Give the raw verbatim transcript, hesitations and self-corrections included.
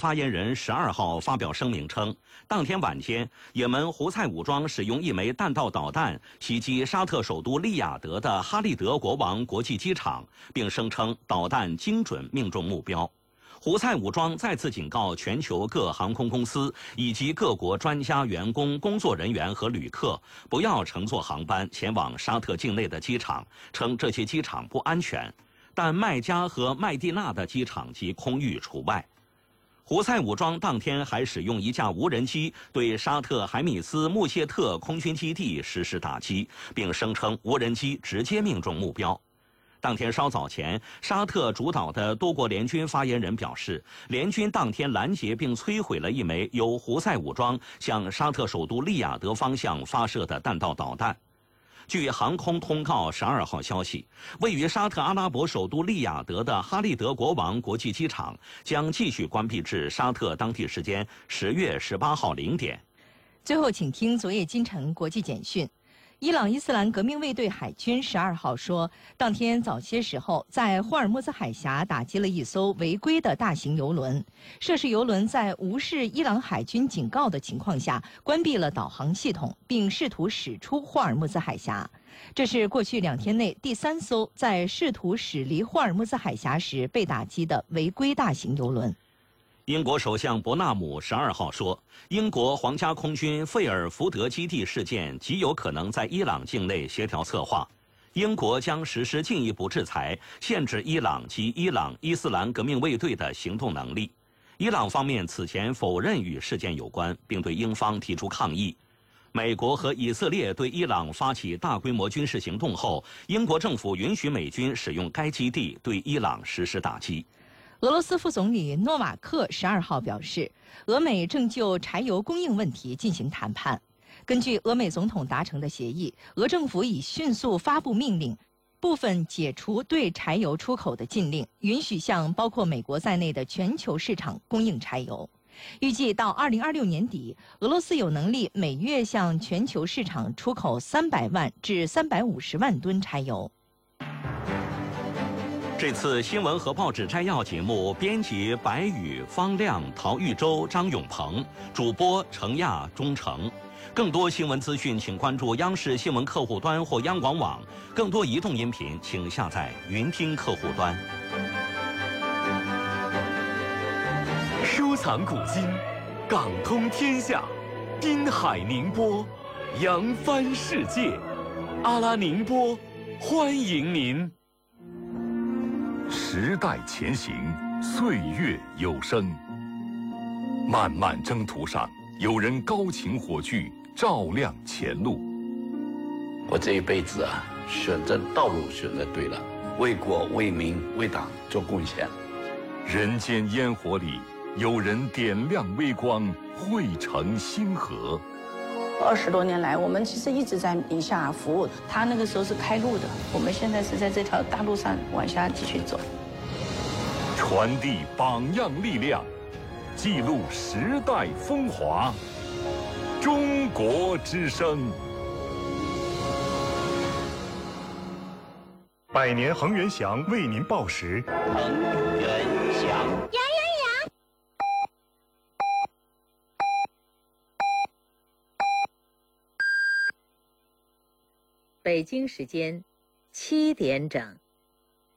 发言人十二号发表声明称，当天晚间，也门胡塞武装使用一枚弹道导弹袭击沙特首都利雅得的哈利德国王国际机场，并声称导弹精准命中目标。胡塞武装再次警告全球各航空公司以及各国专家、员工、工作人员和旅客，不要乘坐航班前往沙特境内的机场，称这些机场不安全。但麦加和麦地那的机场及空域除外。胡塞武装当天还使用一架无人机对沙特海米斯穆谢特空军基地实施打击，并声称无人机直接命中目标。当天稍早前，沙特主导的多国联军发言人表示，联军当天拦截并摧毁了一枚由胡塞武装向沙特首都利雅得方向发射的弹道导弹。据航空通告十二号消息，位于沙特阿拉伯首都利雅得的哈利德国王国际机场将继续关闭至沙特当地时间十月十八号零点。 最后，请听昨夜今晨国际简讯。伊朗伊斯兰革命卫队海军十二号说，当天早些时候在霍尔木兹海峡打击了一艘违规的大型油轮。涉事油轮在无视伊朗海军警告的情况下，关闭了导航系统，并试图驶出霍尔木兹海峡。这是过去两天内第三艘在试图驶离霍尔木兹海峡时被打击的违规大型油轮。 英国首相伯纳姆十二号说，英国皇家空军费尔福德基地事件极有可能在伊朗境内协调策划，英国将实施进一步制裁，限制伊朗及伊朗伊斯兰革命卫队的行动能力。伊朗方面此前否认与事件有关，并对英方提出抗议。美国和以色列对伊朗发起大规模军事行动后，英国政府允许美军使用该基地对伊朗实施打击。 俄罗斯副总理诺瓦克十二号表示，俄美正就柴油供应问题进行谈判。根据俄美总统达成的协议，俄政府已迅速发布命令，部分解除对柴油出口的禁令，允许向包括美国在内的全球市场供应柴油。预计到二零二六年底，俄罗斯有能力每月向全球市场出口三百万至三百五十万吨柴油。 这次新闻和报纸摘要节目，编辑白宇、方亮、陶玉洲、张永鹏，主播程亚、钟诚。更多新闻资讯，请关注央视新闻客户端或央广网。更多移动音频，请下载云听客户端。 收藏古今，港通天下，滨海宁波，扬帆世界。阿拉宁波，欢迎您。时代前行，岁月有声。漫漫征途上，有人高擎火炬，照亮前路。 我这一辈子啊，选择道路选择对了，为国为民为党做贡献。 人间烟火里，有人点亮微光，汇成星河。 二十多年来，我们其实一直在宁夏服务。他那个时候是开路的，我们现在是在这条大路上往下继续走。 传递榜样力量，记录时代风华。中国之声。百年恒源祥为您报时。 恒源祥。 北京时间七点整。